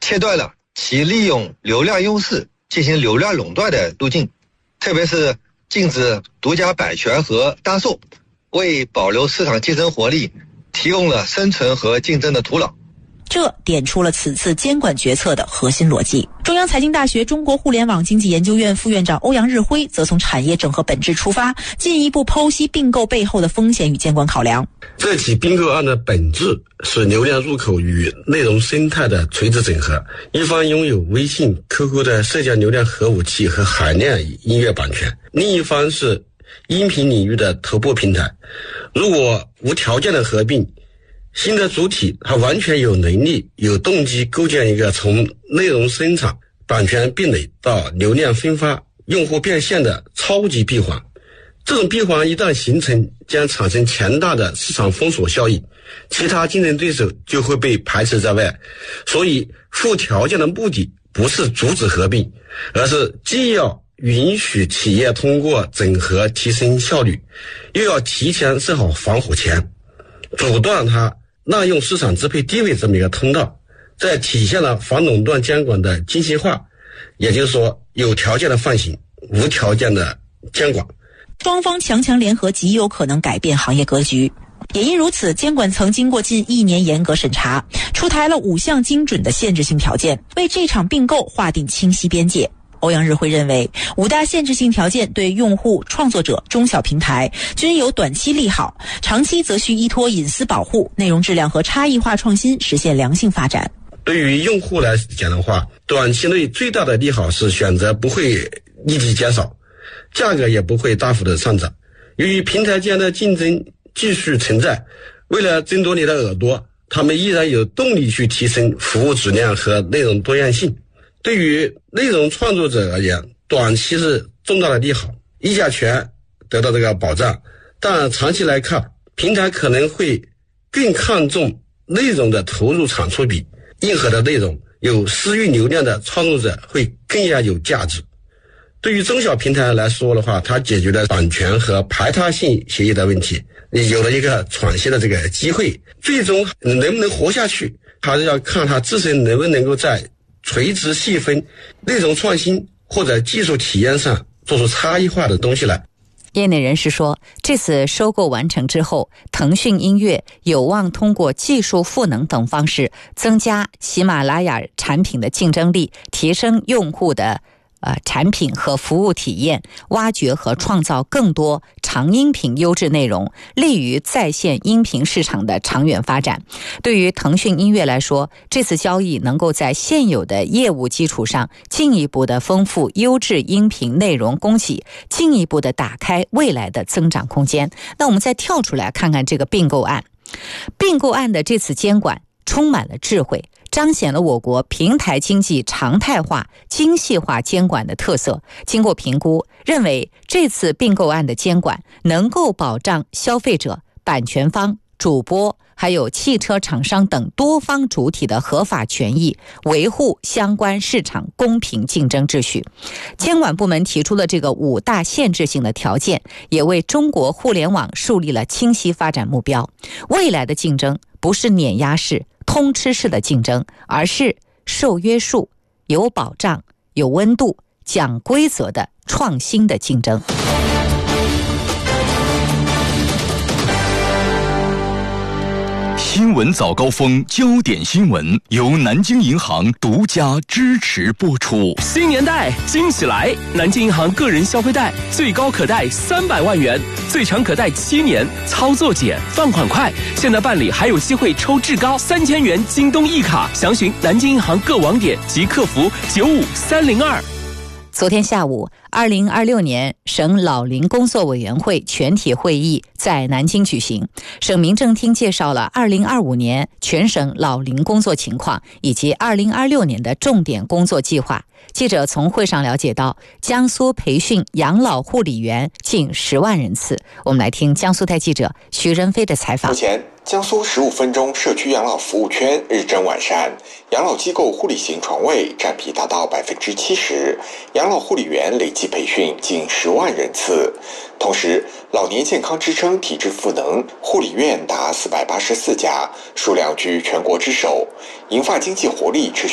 切断了其利用流量优势进行流量垄断的路径，特别是禁止独家版权和搭售，为保留市场竞争活力提供了生存和竞争的土壤。 这点出了此次监管决策的核心逻辑。中央财经大学中国互联网经济研究院副院长欧阳日辉则从产业整合本质出发，进一步剖析并购背后的风险与监管考量。 这起并购案的本质是流量入口与内容生态的垂直整合，一方拥有微信、QQ 的社交流量核武器和海量音乐版权，另一方是音频领域的头部平台。如果无条件的合并，新的主体它完全有能力有动机构建一个从内容生产、版权壁垒到流量分发、用户变现的超级闭环。这种闭环一旦形成，将产生强大的市场封锁效应，其他竞争对手就会被排斥在外。所以附条件的目的不是阻止合并，而是既要允许企业通过整合提升效率，又要提前设好防火墙，阻断它滥用市场支配地位这么一个通道，在体现了反垄断监管的精细化，也就是说有条件的放行，无条件的监管。 双方强强联合极有可能改变行业格局。也因如此，监管层经过近1年严格审查，出台了5项精准的限制性条件，为这场并购划定清晰边界。欧阳日辉认为，5大限制性条件对用户、创作者、中小平台均有短期利好，长期则需依托隐私保护、内容质量和差异化创新实现良性发展。 对于用户来讲的话，短期内最大的利好是选择不会立即减少，价格也不会大幅的上涨。由于平台间的竞争继续存在，为了争夺你的耳朵，他们依然有动力去提升服务质量和内容多样性。对于内容创作者而言，短期是重大的利好，议价权得到这个保障，但长期来看，平台可能会更看重内容的投入产出比，硬核的内容，有私域流量的创作者会更加有价值。对于中小平台来说的话，它解决了版权和排他性协议的问题，有了一个创新的这个机会。最终能不能活下去，还是要看它自身能不能够在垂直细分、内容创新或者技术体验上做出差异化的东西来。 业内人士说，这次收购完成之后，腾讯音乐有望通过技术赋能等方式增加喜马拉雅产品的竞争力，提升用户的产品和服务体验，挖掘和创造更多长音频优质内容，利于在线音频市场的长远发展。对于腾讯音乐来说，这次交易能够在现有的业务基础上进一步的丰富优质音频内容供给，进一步的打开未来的增长空间。那我们再跳出来看看这个并购案。并购案的这次监管充满了智慧，彰显了我国平台经济常态化、精细化监管的特色。经过评估，认为这次并购案的监管能够保障消费者、版权方、主播还有汽车厂商等多方主体的合法权益，维护相关市场公平竞争秩序。监管部门提出了这个5大限制性的条件，也为中国互联网树立了清晰发展目标。未来的竞争不是碾压式、通吃式的竞争，而是受约束、有保障、有温度、讲规则的创新的竞争。 新闻早高峰，焦点新闻由南京银行独家支持播出。 新年贷惊喜来！南京银行个人消费贷最高可贷300万元，最长可贷7年，操作简，放款快。现在办理还有机会抽至高3000元京东一卡，详询南京银行各网点及客服95302。 昨天下午，2026年省老龄工作委员会全体会议在南京举行。省民政厅介绍了2025年全省老龄工作情况以及2026年的重点工作计划。记者从会上了解到，江苏培训养老护理员近10万人次。我们来听江苏台记者徐仁飞的采访。 目前，江苏15分钟社区养老服务圈日臻完善，养老机构护理型床位占比达到70%，养老护理员累计培训近10万人次。同时，老年健康支撑体制赋能护理院达484家，数量居全国之首，银发经济活力持续